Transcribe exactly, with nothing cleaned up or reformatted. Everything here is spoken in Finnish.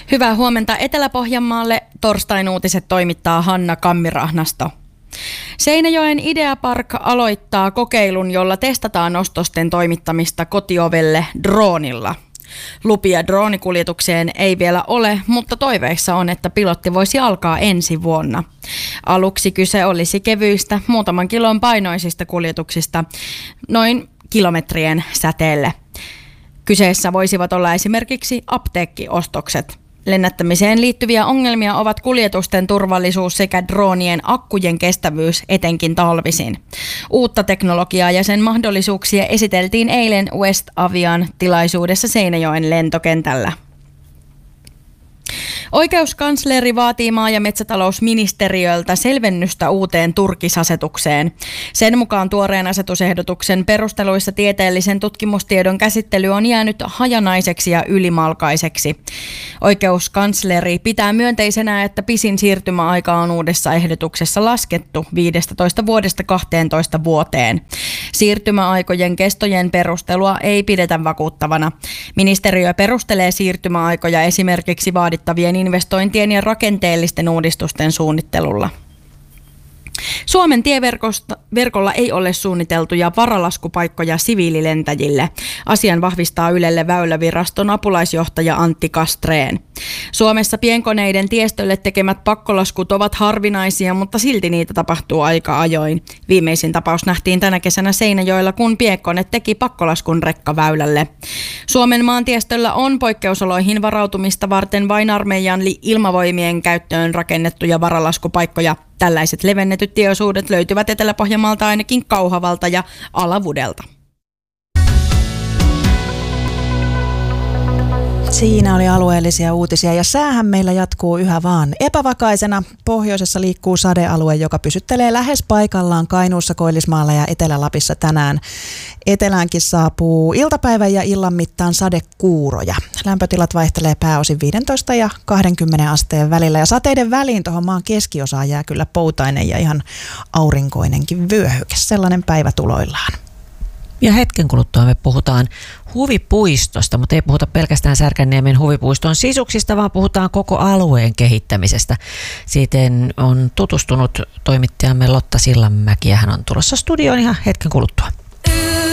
Hyvää huomenta Etelä-Pohjanmaalle. Torstain uutiset toimittaa Hanna Kammirahnasto. Seinäjoen Ideapark aloittaa kokeilun, jolla testataan ostosten toimittamista kotiovelle droonilla. Lupia droonikuljetukseen ei vielä ole, mutta toiveissa on, että pilotti voisi alkaa ensi vuonna. Aluksi kyse olisi kevyistä, muutaman kilon painoisista kuljetuksista, noin kilometrien säteelle. Kyseessä voisivat olla esimerkiksi apteekkiostokset. Lennättämiseen liittyviä ongelmia ovat kuljetusten turvallisuus sekä droonien akkujen kestävyys etenkin talvisin. Uutta teknologiaa ja sen mahdollisuuksia esiteltiin eilen West Avian tilaisuudessa Seinäjoen lentokentällä. Oikeuskansleri vaatii maa- ja metsätalousministeriöltä selvennystä uuteen turkisasetukseen. Sen mukaan tuoreen asetusehdotuksen perusteluissa tieteellisen tutkimustiedon käsittely on jäänyt hajanaiseksi ja ylimalkaiseksi. Oikeuskansleri pitää myönteisenä, että pisin siirtymäaika on uudessa ehdotuksessa laskettu viidestätoista vuodesta kahteentoista vuoteen. Siirtymäaikojen kestojen perustelua ei pidetä vakuuttavana. Ministeriö perustelee siirtymäaikoja esimerkiksi vaadittavien investointien ja rakenteellisten uudistusten suunnittelulla. Suomen tieverkolla ei ole suunniteltuja varalaskupaikkoja siviililentäjille. Asian vahvistaa Ylelle Väyläviraston apulaisjohtaja Antti Kastreen. Suomessa pienkoneiden tiestölle tekemät pakkolaskut ovat harvinaisia, mutta silti niitä tapahtuu aika ajoin. Viimeisin tapaus nähtiin tänä kesänä Seinäjoella, kun pienkone teki pakkolaskun rekkaväylälle. Suomen maantiestöllä on poikkeusoloihin varautumista varten vain armeijan ilmavoimien käyttöön rakennettuja varalaskupaikkoja. Tällaiset levennetyt tieosuudet löytyvät Etelä-Pohjanmaalta ainakin Kauhavalta ja Alavudelta. Siinä oli alueellisia uutisia ja säähän meillä jatkuu yhä vaan epävakaisena. Pohjoisessa liikkuu sadealue, joka pysyttelee lähes paikallaan Kainuussa, Koillismaalla ja Etelä-Lapissa tänään. Eteläänkin saapuu iltapäivän ja illan mittaan sadekuuroja. Lämpötilat vaihtelee pääosin viisitoista ja kaksikymmentä asteen välillä ja sateiden väliin tuohon maan keskiosaan jää kyllä poutainen ja ihan aurinkoinenkin vyöhyke. Sellainen päivä tuloillaan. Ja hetken kuluttua me puhutaan huvipuistosta, mutta ei puhuta pelkästään Särkänniemen huvipuiston sisuksista, vaan puhutaan koko alueen kehittämisestä. Siihen on tutustunut toimittajamme Lotta Sillanmäki ja hän on tulossa studioon ihan hetken kuluttua.